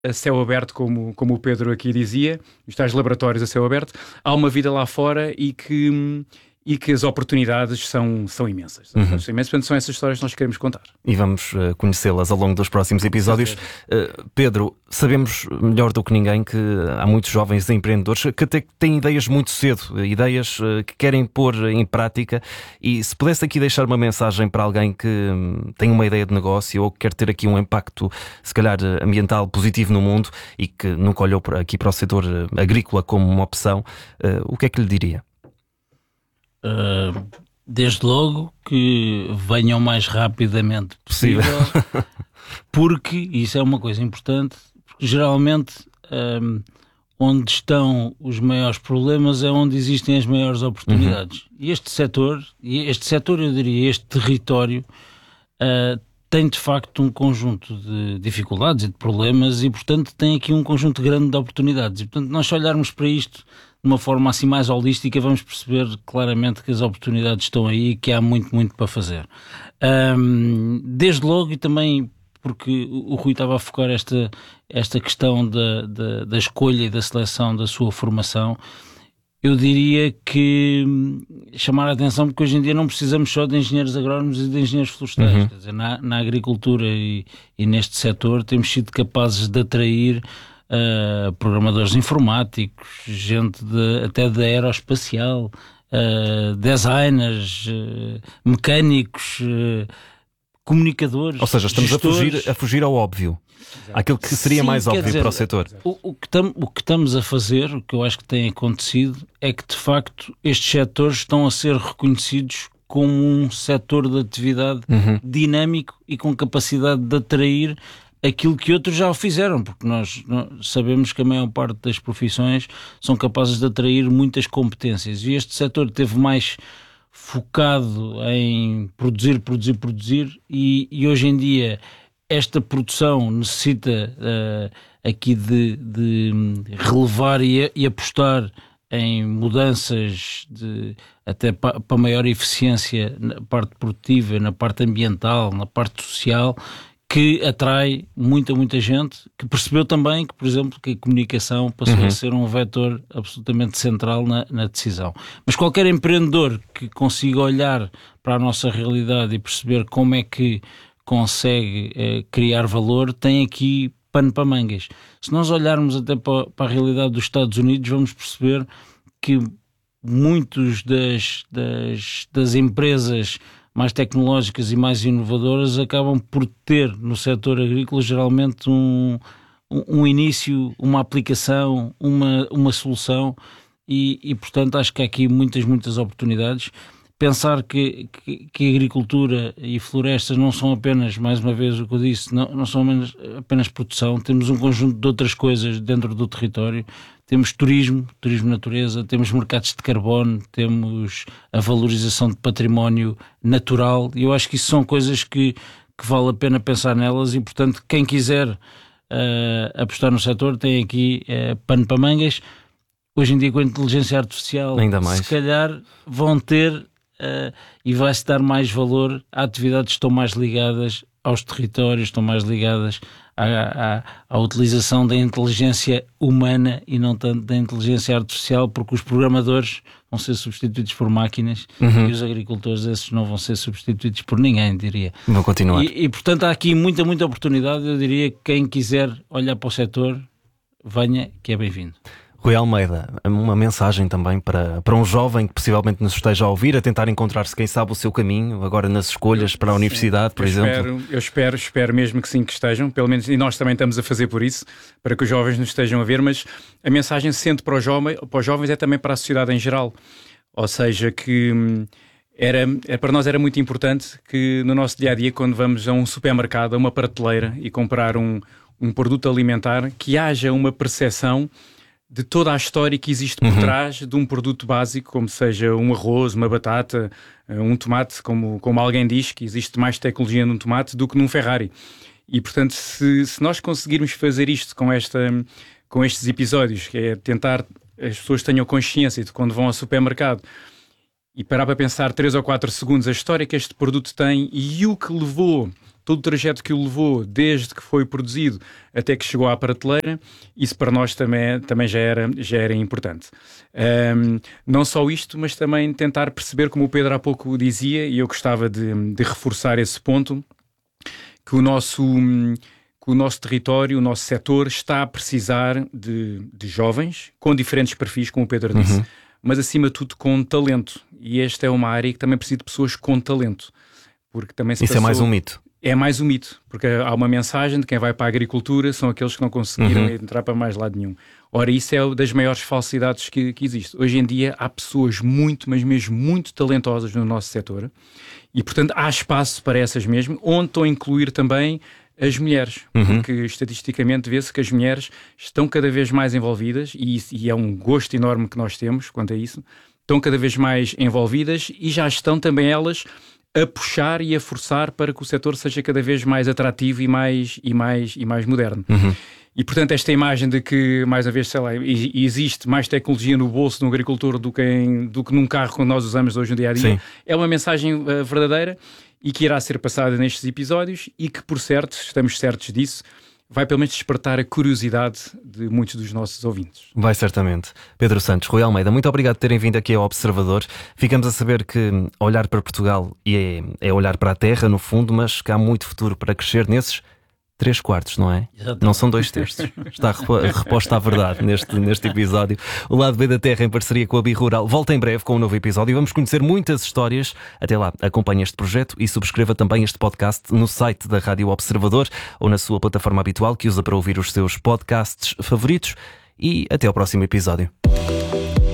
a céu aberto, como o Pedro aqui dizia, os tais laboratórios a céu aberto, há uma vida lá fora e que as oportunidades são imensas. São imensas. Portanto, são essas histórias que nós queremos contar. E vamos conhecê-las ao longo dos próximos episódios. Pedro, sabemos melhor do que ninguém que há muitos jovens empreendedores que até têm ideias muito cedo, ideias que querem pôr em prática, e se pudesse aqui deixar uma mensagem para alguém que tem uma ideia de negócio ou que quer ter aqui um impacto, se calhar, ambiental positivo no mundo e que nunca olhou aqui para o setor agrícola como uma opção, o que é que lhe diria? Desde logo que venham o mais rapidamente possível, porque isso é uma coisa importante, porque geralmente onde estão os maiores problemas é onde existem as maiores oportunidades. E este setor, eu diria, este território tem de facto um conjunto de dificuldades e de problemas e, portanto, tem aqui um conjunto grande de oportunidades. E, portanto, nós se olharmos para isto de uma forma assim mais holística, vamos perceber claramente que as oportunidades estão aí e que há muito, muito para fazer. Desde logo, e também porque o Rui estava a focar esta questão da escolha e da seleção da sua formação, eu diria que chamar a atenção, porque hoje em dia não precisamos só de engenheiros agrónomos e de engenheiros florestais. Quer dizer, na agricultura e neste setor temos sido capazes de atrair programadores informáticos, gente até da aeroespacial, designers, mecânicos, comunicadores. Ou seja, estamos a fugir ao óbvio. Aquilo que seria mais óbvio para o setor. O que estamos a fazer, o que eu acho que tem acontecido, é que de facto estes setores estão a ser reconhecidos como um setor de atividade dinâmico e com capacidade de atrair aquilo que outros já o fizeram, porque nós sabemos que a maior parte das profissões são capazes de atrair muitas competências, e este setor esteve mais focado em produzir, e hoje em dia esta produção necessita aqui de relevar e apostar em mudanças até para maior eficiência na parte produtiva, na parte ambiental, na parte social, que atrai muita gente, que percebeu também que, por exemplo, que a comunicação passou a ser um vetor absolutamente central na decisão. Mas qualquer empreendedor que consiga olhar para a nossa realidade e perceber como é que consegue criar valor, tem aqui pano para mangas. Se nós olharmos até para a realidade dos Estados Unidos, vamos perceber que muitos das empresas mais tecnológicas e mais inovadoras acabam por ter no setor agrícola geralmente um início, uma aplicação, uma solução e portanto acho que há aqui muitas oportunidades. Pensar que a agricultura e florestas não são apenas, mais uma vez o que eu disse, não são apenas produção, temos um conjunto de outras coisas dentro do território. Temos turismo natureza, temos mercados de carbono, temos a valorização de património natural, e eu acho que isso são coisas que vale a pena pensar nelas, e portanto quem quiser apostar no setor tem aqui pano para mangas. Hoje em dia com a inteligência artificial ainda mais, se calhar vão ter e vai-se dar mais valor a atividades que estão mais ligadas aos territórios, estão mais ligadas à utilização da inteligência humana e não tanto da inteligência artificial, porque os programadores vão ser substituídos por máquinas e os agricultores, esses não vão ser substituídos por ninguém, diria. Vão continuar. E portanto há aqui muita oportunidade. Eu diria que quem quiser olhar para o setor, venha, que é bem-vindo. Rui Almeida, uma mensagem também para um jovem que possivelmente nos esteja a ouvir, a tentar encontrar-se, quem sabe, o seu caminho, agora nas escolhas para a universidade, por exemplo. Eu espero mesmo que sim, que estejam, pelo menos, e nós também estamos a fazer por isso, para que os jovens nos estejam a ver, mas a mensagem, sendo para os jovens, é também para a sociedade em geral. Ou seja, que para nós era muito importante que no nosso dia-a-dia, quando vamos a um supermercado, a uma prateleira e comprar um produto alimentar, que haja uma percepção de toda a história que existe por trás de um produto básico, como seja um arroz, uma batata, um tomate, como alguém diz, que existe mais tecnologia num tomate do que num Ferrari. E, portanto, se nós conseguirmos fazer isto com estes episódios, que é tentar as pessoas tenham consciência de quando vão ao supermercado e parar para pensar 3 ou 4 segundos a história que este produto tem e o que levou, todo o trajeto que o levou desde que foi produzido até que chegou à prateleira, isso para nós também já era importante. Não só isto, mas também tentar perceber, como o Pedro há pouco dizia, e eu gostava de reforçar esse ponto, que o nosso território, o nosso setor está a precisar de jovens com diferentes perfis, como o Pedro disse, mas acima de tudo com talento. E esta é uma área que também precisa de pessoas com talento. Porque também isso é mais um mito. É mais um mito, porque há uma mensagem de quem vai para a agricultura são aqueles que não conseguiram entrar para mais lado nenhum. Ora, isso é uma das maiores falsidades que existe. Hoje em dia há pessoas muito, mas mesmo muito talentosas no nosso setor e, portanto, há espaço para essas mesmo, onde estão a incluir também as mulheres, porque estatisticamente vê-se que as mulheres estão cada vez mais envolvidas e é um gosto enorme que nós temos quanto a isso, estão cada vez mais envolvidas e já estão também elas a puxar e a forçar para que o setor seja cada vez mais atrativo e mais moderno. E, portanto, esta imagem de que, mais uma vez, sei lá, existe mais tecnologia no bolso de um agricultor do que num carro que nós usamos hoje no dia-a-dia, é uma mensagem verdadeira e que irá ser passada nestes episódios e que, por certo, estamos certos disso, vai pelo menos despertar a curiosidade de muitos dos nossos ouvintes. Vai certamente. Pedro Santos, Rui Almeida, muito obrigado por terem vindo aqui ao Observador. Ficamos a saber que olhar para Portugal é olhar para a terra, no fundo, mas que há muito futuro para crescer nesses 3/4, não é? Exatamente. Não são 2/3. Está reposta à verdade neste episódio. O Lado B da Terra, em parceria com a Birural, volta em breve com um novo episódio e vamos conhecer muitas histórias. Até lá, acompanhe este projeto e subscreva também este podcast no site da Rádio Observador ou na sua plataforma habitual que usa para ouvir os seus podcasts favoritos. E até ao próximo episódio.